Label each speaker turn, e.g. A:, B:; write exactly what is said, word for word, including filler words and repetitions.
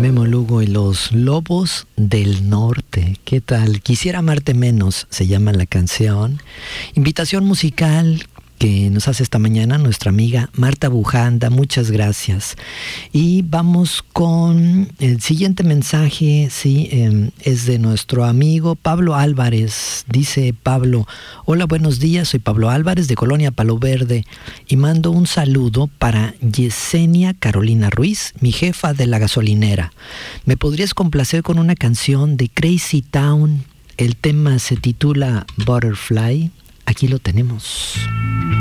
A: Memo Lugo y los Lobos del Norte. ¿Qué tal? Quisiera amarte menos, se llama la canción. Invitación musical que nos hace esta mañana nuestra amiga Marta Bujanda. Muchas gracias. Y vamos con el siguiente mensaje, sí, eh, es de nuestro amigo Pablo Álvarez. Dice Pablo: hola, buenos días, soy Pablo Álvarez de Colonia Palo Verde y mando un saludo para Yesenia Carolina Ruiz, mi jefa de la gasolinera. ¿Me podrías complacer con una canción de Crazy Town? El tema se titula Butterfly. Aquí lo tenemos.